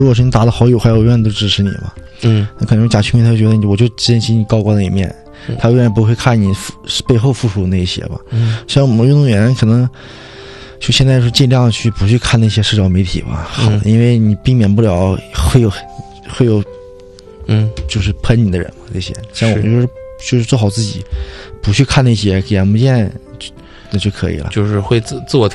如果是你打的好与坏，我永远都支持你嘛。那可能假球迷他就觉得我就珍惜你高光的一面，他永远不会看你背后付出的那些吧。像我们运动员可能就现在是尽量去不去看那些社交媒体吧，因为你避免不了会有就是喷你的人嘛，这些像我们就是做好自己，不去看那些眼不见那就可以了， 就是会自我